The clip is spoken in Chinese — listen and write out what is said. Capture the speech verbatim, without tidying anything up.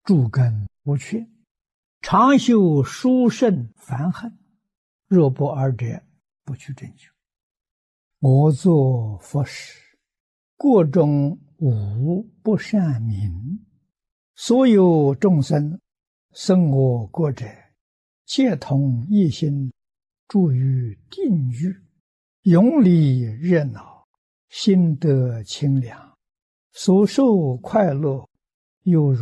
诸根不缺，常修殊胜凡恨，若不尔者，不去正觉。我作佛时，国中无不善民，所有众生生我国者，皆同一心，住于定狱，永离热闹，心得清凉，所受快乐，犹如